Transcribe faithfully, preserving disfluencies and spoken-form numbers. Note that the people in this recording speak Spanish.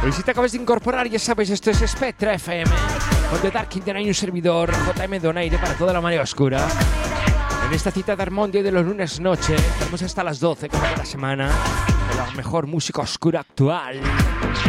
Pues si te acabas de incorporar, ya sabes, esto es Spectra F M, con The Dark Internet y un servidor, J M Donaire, para toda la marea oscura. En esta cita de Armondia de los lunes noche, estamos hasta las doce, como cada semana, con la mejor música oscura actual.